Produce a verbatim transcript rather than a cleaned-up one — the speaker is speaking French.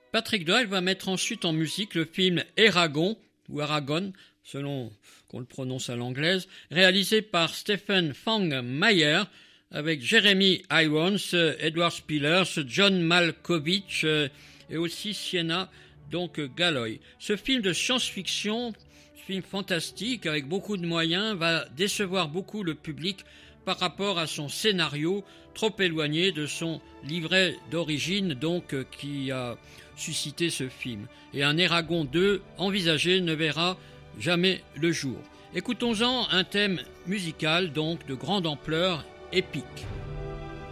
Patrick Doyle va mettre ensuite en musique le film Eragon, ou Aragon, selon qu'on le prononce à l'anglaise, réalisé par Stephen Fang Mayer, avec Jeremy Irons, Edward Spillers, John Malkovich et aussi Sienna donc Galloy. Ce film de science-fiction, film fantastique avec beaucoup de moyens, va décevoir beaucoup le public par rapport à son scénario trop éloigné de son livret d'origine, donc qui a suscité ce film. Et un Eragon deux envisagé ne verra jamais le jour. Écoutons-en un thème musical donc de grande ampleur, épique.